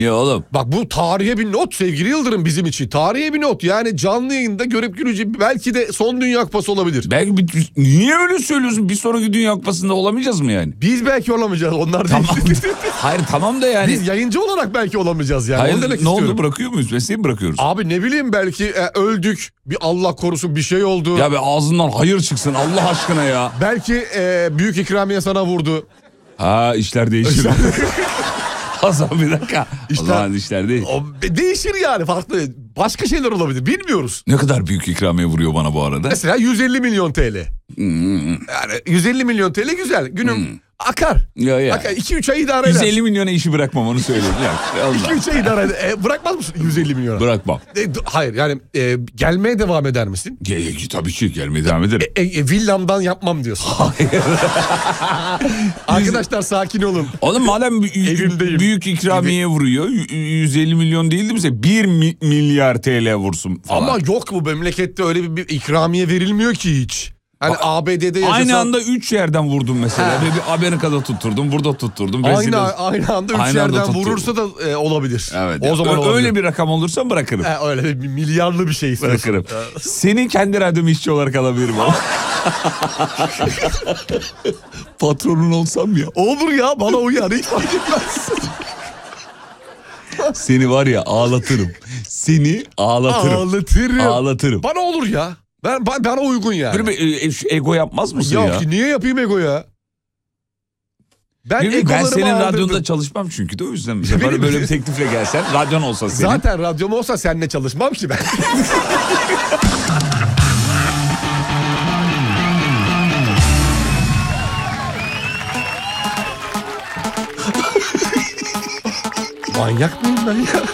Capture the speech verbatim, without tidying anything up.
Ya oğlum. Bak bu tarihe bir not sevgili Yıldırım bizim için. Tarihe bir not. Yani canlı yayında görüp güleceği belki de son Dünya Kupası olabilir. Belki bir, niye öyle söylüyorsun? Bir sonraki Dünya Kupası'nda olamayacağız mı yani? Biz belki olamayacağız. Onlar değil. Tamam. Hayır tamam da yani. Biz yayıncı olarak belki olamayacağız yani. Hayır, Onu demek ne istiyorum. oldu, bırakıyor muyuz? Mesleği mi bırakıyoruz? Abi ne bileyim belki e, öldük. Bir Allah korusun bir şey oldu. Ya be ağzından hayır çıksın Allah aşkına ya. Belki e, büyük ikramiye sana vurdu. Ha işler değişir. Hasan bir dakika. İşler, o zaman işler değil. O, değişir yani farklı. Başka şeyler olabilir bilmiyoruz. Ne kadar büyük ikramiye vuruyor bana bu arada? Mesela yüz elli milyon T L. Hmm. Yani yüz elli milyon T L güzel. Günüm hmm. akar. Ya ya. Akar. iki üç ay idare eder. yüz elli milyona işi bırakmam onu söyleyeyim. iki üç ay idare eder. E, bırakmaz mısın yüz elli milyona? Bırakmam. E, hayır yani e, gelmeye devam eder misin? Ge tabii ki gelmeye devam ederim. E, e, villamdan yapmam diyorsun. Hayır. Arkadaşlar sakin olun. Oğlum madem büyük ikramiye vuruyor yüz elli milyon değildi mi? bir milyar T L vursun falan. Ama yok bu memlekette öyle bir, bir ikramiye verilmiyor ki hiç. Hani A B D'de yaşasan... Aynı anda üç yerden vurdum mesela. Bir Amerika'da tutturdum, burada tutturdum. Aynı, aynı anda üç aynı yerden anda vurursa da e, olabilir. Evet. O zaman Ö- öyle bir rakam olursa bırakırım. E, öyle bir milyarlı bir şey istiyorsun. Bırakırım. Senin kendi radyom işçi olarak alabilirim ama. Patronun olsam ya. Olur ya bana uyar hiç fark etmez. Seni var ya ağlatırım. Seni ağlatırım. Ağlatırım. Ağlatırım. Bana olur ya. Ben, ben bana uygun yani. Böyle bir e, ego yapmaz mısın ya? ya? Yok niye yapayım ego ya? Ben, ben senin aldırdım. radyonda çalışmam çünkü de o yüzden. Bana böyle bir teklifle gelsen radyon olsa senin. Zaten radyom olsa seninle çalışmam ki ben. Manyak mıyım ben ya?